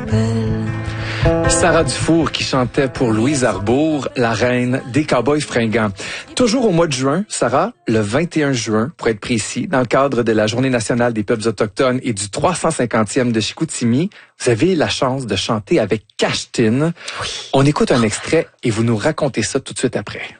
rappelle. Sarah Dufour qui chantait pour Louise Arbour, la reine des Cowboys fringants. Toujours au mois de juin, Sarah, le 21 juin, pour être précis, dans le cadre de la Journée nationale des peuples autochtones et du 350e de Chicoutimi, vous avez la chance de chanter avec Cachetin. On écoute un extrait et vous nous racontez ça tout de suite après.